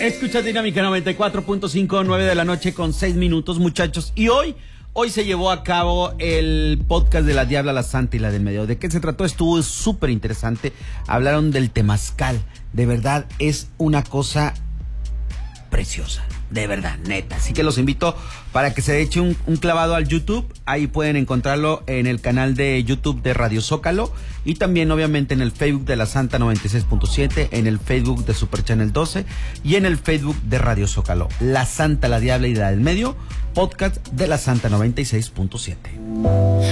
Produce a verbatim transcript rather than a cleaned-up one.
Escuchas Dinámica noventa y cuatro punto cinco, nueve de la noche con seis minutos, muchachos. Y hoy, hoy se llevó a cabo el podcast de La Diabla, la Santa y la del Medio. ¿De qué se trató? Estuvo súper interesante. Hablaron del temazcal. De verdad, es una cosa preciosa. De verdad, neta. Así que los invito para que se eche un, un clavado al YouTube. Ahí pueden encontrarlo en el canal de YouTube de Radio Zócalo. Y también, obviamente, en el Facebook de La Santa noventa y seis punto siete, en el Facebook de Super Channel doce y en el Facebook de Radio Zócalo. La Santa, la Diabla y la del Medio, podcast de La Santa noventa y seis punto siete.